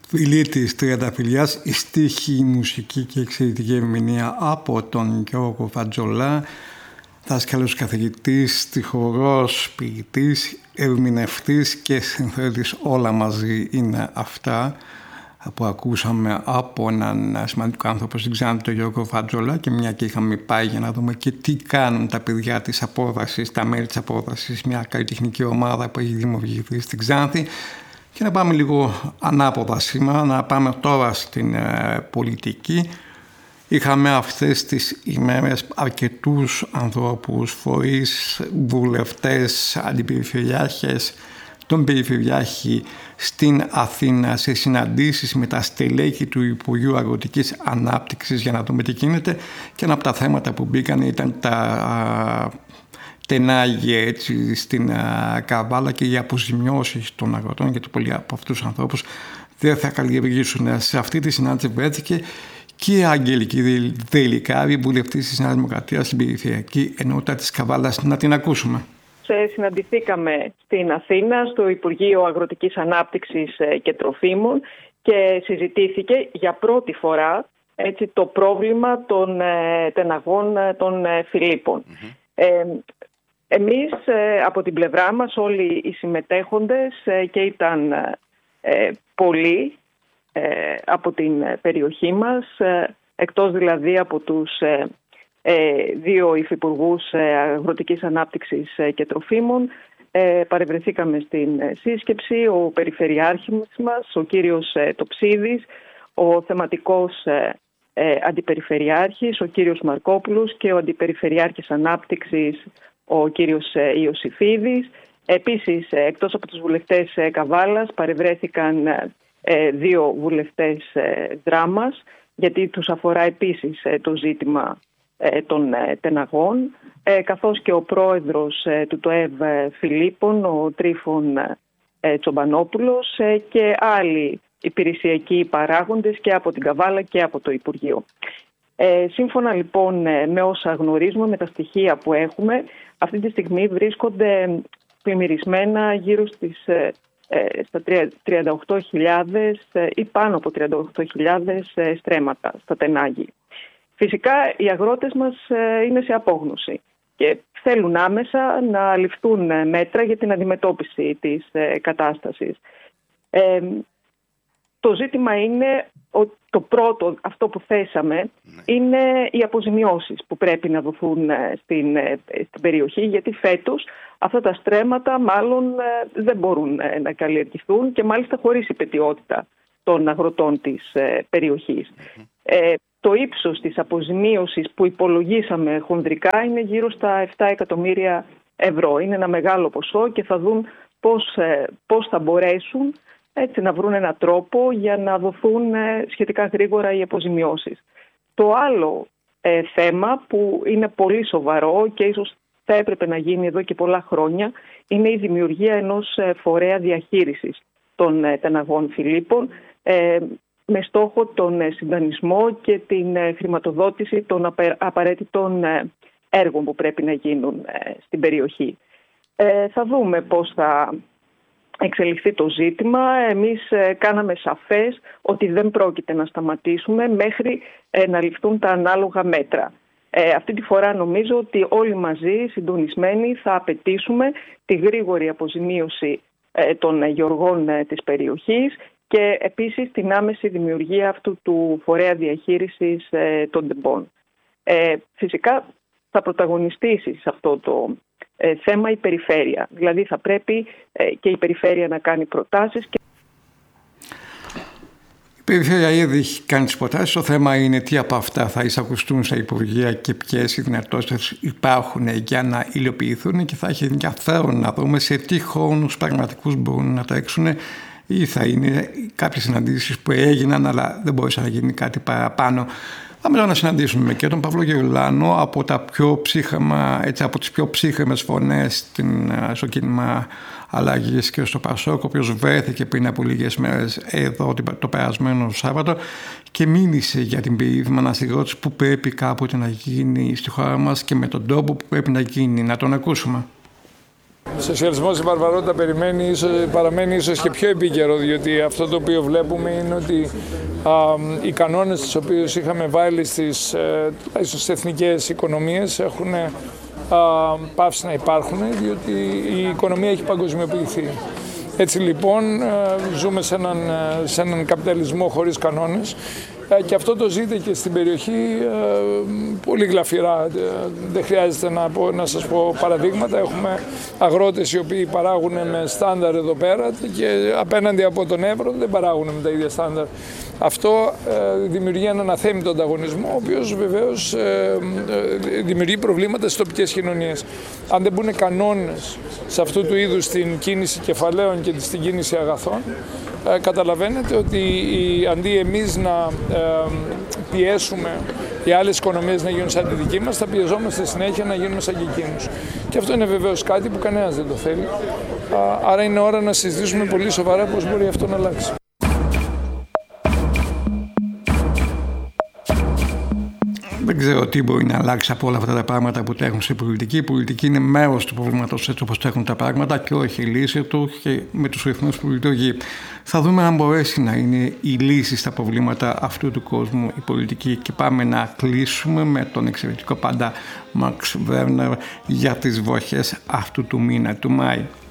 Φιλή της Τριανταφυλλιάς, η στίχη, η μουσική και η εξαιρετική ερμηνεία από τον Γιώργο Βατζολά, δάσκαλος, καθηγητής, στιχουργός, ποιητής, ερμηνευτής και συνθέτης, όλα μαζί είναι αυτά που ακούσαμε από έναν σημαντικό άνθρωπο στην Ξάνθη, τον Γιώργο Βατζολά, και μια και είχαμε πάει για να δούμε και τι κάνουν τα παιδιά της απόδρασης, τα μέλη της απόδρασης, μια καλλιτεχνική ομάδα που έχει δημιουργηθεί στην Ξάνθη. Και να πάμε λίγο ανάποδα σήμερα, να πάμε τώρα στην πολιτική. Είχαμε αυτές τις ημέρες αρκετούς ανθρώπους, φορείς, βουλευτές, αντιπεριφερειάρχες, τον Περιφερειάρχη στην Αθήνα σε συναντήσεις με τα στελέχη του Υπουργείου Αγροτικής Ανάπτυξης για να δούμε τι γίνεται, και ένα από τα θέματα που μπήκαν ήταν τα τενάγια έτσι στην Καβάλα και οι αποζημιώσεις των αγροτών, γιατί πολλοί από αυτούς τους ανθρώπους δεν θα καλλιεργήσουν. Σε αυτή τη συνάντηση βρέθηκε και η Αγγελική Δελικάρη, βουλευτής της Νέας Δημοκρατίας στην Περιφερειακή Ενότητα της Καβάλας. Να την ακούσουμε. Συναντηθήκαμε στην Αθήνα, στο Υπουργείο Αγροτικής Ανάπτυξης και Τροφίμων, και συζητήθηκε για πρώτη φορά έτσι, το πρόβλημα των τεναγών των Φιλίππων. Εμείς από την πλευρά μας, όλοι οι συμμετέχοντες, και ήταν πολλοί από την περιοχή μας, εκτός δηλαδή από τους δύο υφυπουργούς Αγροτικής Ανάπτυξης και Τροφίμων, παρευρεθήκαμε στην σύσκεψη ο Περιφερειάρχης μας, ο κύριος Τοψίδης, ο θεματικός Αντιπεριφερειάρχης, ο κύριος Μαρκόπουλος, και ο Αντιπεριφερειάρχης Ανάπτυξης, ο κύριος Ιωσήφιδης. Επίσης, εκτός από τους βουλευτές Καβάλας, παρευρέθηκαν δύο βουλευτές Δράμας, γιατί τους αφορά επίσης το ζήτημα των τεναγών, καθώς και ο πρόεδρος του ΤΟΕΒ Φιλίππων, ο Τρίφων Τσομπανόπουλος, και άλλοι υπηρεσιακοί παράγοντες και από την Καβάλα και από το Υπουργείο. Σύμφωνα λοιπόν με όσα γνωρίζουμε, με τα στοιχεία που έχουμε, αυτή τη στιγμή βρίσκονται πλημμυρισμένα γύρω στα 38.000 ή πάνω από 38.000 στρέμματα στα τενάγη. Φυσικά οι αγρότες μας είναι σε απόγνωση και θέλουν άμεσα να ληφθούν μέτρα για την αντιμετώπιση της κατάστασης. Το ζήτημα είναι ότι το πρώτο, αυτό που θέσαμε, είναι οι αποζημιώσεις που πρέπει να δοθούν στην περιοχή, γιατί φέτος αυτά τα στρέμματα μάλλον δεν μπορούν να καλλιεργηθούν, και μάλιστα χωρίς υπετιότητα των αγροτών της περιοχής. Το ύψος της αποζημίωσης που υπολογίσαμε χονδρικά είναι γύρω στα 7 εκατομμύρια ευρώ. Είναι ένα μεγάλο ποσό και θα δουν πώς θα μπορέσουν έτσι να βρουν έναν τρόπο για να δοθούν σχετικά γρήγορα οι αποζημιώσεις. Το άλλο θέμα που είναι πολύ σοβαρό και ίσως θα έπρεπε να γίνει εδώ και πολλά χρόνια, είναι η δημιουργία ενός φορέα διαχείρισης των τεναγών Φιλίππων, με στόχο τον συντονισμό και την χρηματοδότηση των απαραίτητων έργων που πρέπει να γίνουν στην περιοχή. Θα δούμε πώς θα εξελιχθεί το ζήτημα. Εμείς κάναμε σαφές ότι δεν πρόκειται να σταματήσουμε μέχρι να ληφθούν τα ανάλογα μέτρα. Αυτή τη φορά νομίζω ότι όλοι μαζί, συντονισμένοι, θα απαιτήσουμε τη γρήγορη αποζημίωση των γεωργών της περιοχής και επίσης την άμεση δημιουργία αυτού του φορέα διαχείρισης των τεμπών. Φυσικά θα πρωταγωνιστήσει σε αυτό το θέμα η περιφέρεια. Δηλαδή θα πρέπει και η περιφέρεια να κάνει προτάσεις. Η περιφέρεια ήδη έχει κάνει τις προτάσεις. Το θέμα είναι τι από αυτά θα εισακουστούν στα Υπουργεία και ποιες οι δυνατότητες υπάρχουν για να υλοποιηθούν, και θα έχει ενδιαφέρον να δούμε σε τι χρόνους πραγματικούς μπορούν να τρέξουν, ή θα είναι κάποιες συναντήσεις που έγιναν αλλά δεν μπορούσε να γίνει κάτι παραπάνω. Πάμε τώρα να συναντήσουμε και τον Παύλο Γερουλάνο από τις πιο ψύχρεμες φωνές στο κίνημα αλλαγής και στο Πασόκ, ο οποίος βρέθηκε πριν από λίγες μέρες εδώ το περασμένο Σάββατο και μίλησε για την περίφημη ανασυγκρότηση που πρέπει κάποτε να γίνει στη χώρα μας και με τον τρόπο που πρέπει να γίνει. Να τον ακούσουμε. σοσιαλισμός η βαρβαρότητα παραμένει ίσως και πιο επίκαιρο, διότι αυτό το οποίο βλέπουμε είναι ότι οι κανόνες τους οποίους είχαμε βάλει στις εθνικές οικονομίες έχουν πάυσει να υπάρχουν, διότι η οικονομία έχει παγκοσμιοποιηθεί. Έτσι λοιπόν ζούμε σε έναν καπιταλισμό χωρίς κανόνες και αυτό το ζείτε και στην περιοχή πολύ γλαφυρά. Δεν χρειάζεται να σας πω παραδείγματα. Έχουμε αγρότες οι οποίοι παράγουν με στάνταρ εδώ πέρα και απέναντι από τον Εύρο δεν παράγουν με τα ίδια στάνταρ. Αυτό δημιουργεί έναν αθέμητο ανταγωνισμό, ο οποίος βεβαίως δημιουργεί προβλήματα στις τοπικές κοινωνίες. Αν δεν μπουν κανόνες σε αυτού του είδους την κίνηση κεφαλαίων και στην κίνηση αγαθών, καταλαβαίνετε ότι αντί εμείς να πιέσουμε οι άλλες οικονομίες να γίνουν σαν τη δική μας, θα πιεζόμαστε συνέχεια να γίνουμε σαν και εκείνους. Και αυτό είναι βεβαίως κάτι που κανένας δεν το θέλει. Άρα είναι ώρα να συζητήσουμε πολύ σοβαρά πώς μπορεί αυτό να αλλάξει. Δεν ξέρω τι μπορεί να αλλάξει από όλα αυτά τα πράγματα που τρέχουν στην πολιτική. Η πολιτική είναι μέρος του προβλήματος έτσι όπως τρέχουν τα πράγματα και όχι η λύση του και με τους ρυθμούς που λειτουργεί. Θα δούμε αν μπορέσει να είναι η λύση στα προβλήματα αυτού του κόσμου η πολιτική. Και πάμε να κλείσουμε με τον εξαιρετικό πάντα Max Werner για τις βροχές αυτού του μήνα του Μάη.